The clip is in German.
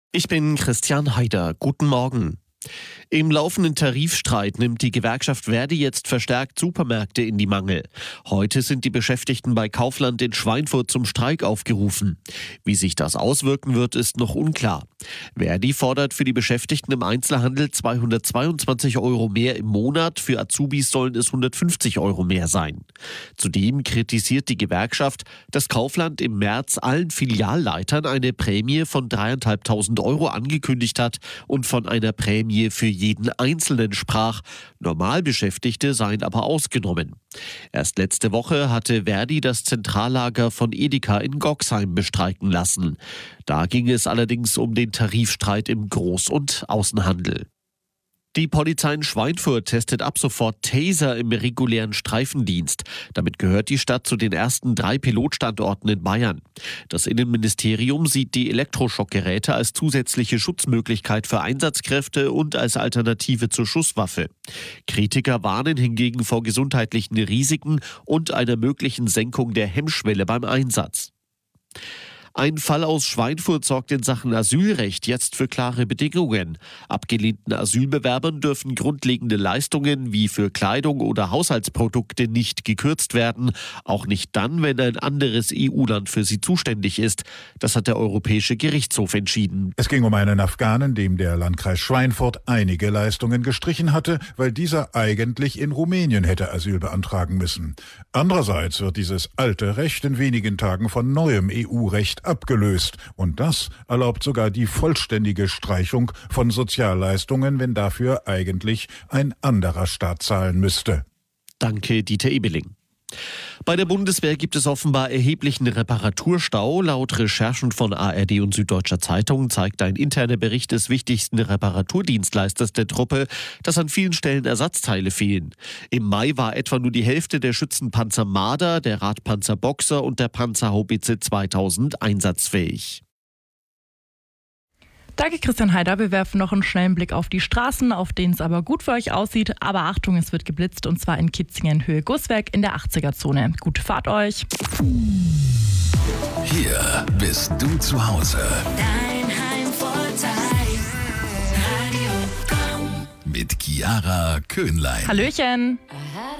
Ich bin Christian Haider. Guten Morgen. Im laufenden Tarifstreit nimmt die Gewerkschaft Verdi jetzt verstärkt Supermärkte in die Mangel. Heute sind die Beschäftigten bei Kaufland in Schweinfurt zum Streik aufgerufen. Wie sich das auswirken wird, ist noch unklar. Verdi fordert für die Beschäftigten im Einzelhandel 222 € mehr im Monat, für Azubis sollen es 150 € mehr sein. Zudem kritisiert die Gewerkschaft, dass Kaufland im März allen Filialleitern eine Prämie von 3.500 € angekündigt hat und von einer Prämie für jeden Einzelnen sprach. Normalbeschäftigte seien aber ausgenommen. Erst letzte Woche hatte Verdi das Zentrallager von Edeka in Goxheim bestreiken lassen. Da ging es allerdings um den Tarifstreit im Groß- und Außenhandel. Die Polizei in Schweinfurt testet ab sofort Taser im regulären Streifendienst. Damit gehört die Stadt zu den ersten 3 Pilotstandorten in Bayern. Das Innenministerium sieht die Elektroschockgeräte als zusätzliche Schutzmöglichkeit für Einsatzkräfte und als Alternative zur Schusswaffe. Kritiker warnen hingegen vor gesundheitlichen Risiken und einer möglichen Senkung der Hemmschwelle beim Einsatz. Ein Fall aus Schweinfurt sorgt in Sachen Asylrecht jetzt für klare Bedingungen. Abgelehnten Asylbewerbern dürfen grundlegende Leistungen wie für Kleidung oder Haushaltsprodukte nicht gekürzt werden, auch nicht dann, wenn ein anderes EU-Land für sie zuständig ist. Das hat der Europäische Gerichtshof entschieden. Es ging um einen Afghanen, dem der Landkreis Schweinfurt einige Leistungen gestrichen hatte, weil dieser eigentlich in Rumänien hätte Asyl beantragen müssen. Andererseits wird dieses alte Recht in wenigen Tagen von neuem EU-Recht abgelöst. Und das erlaubt sogar die vollständige Streichung von Sozialleistungen, wenn dafür eigentlich ein anderer Staat zahlen müsste. Danke, Dieter Ebeling. Bei der Bundeswehr gibt es offenbar erheblichen Reparaturstau. Laut Recherchen von ARD und Süddeutscher Zeitung zeigt ein interner Bericht des wichtigsten Reparaturdienstleisters der Truppe, dass an vielen Stellen Ersatzteile fehlen. Im Mai war etwa nur die Hälfte der Schützenpanzer Marder, der Radpanzer Boxer und der Panzerhaubitze 2000 einsatzfähig. Danke, Christian Haider. Wir werfen noch einen schnellen Blick auf die Straßen, auf denen es aber gut für euch aussieht. Aber Achtung, es wird geblitzt, und zwar in Kitzingen Höhe Gusswerk in der 80er-Zone. Gute Fahrt euch. Hier bist du zu Hause. Dein Heimvorteil. Radio Komm. Mit Chiara Köhnlein. Hallöchen.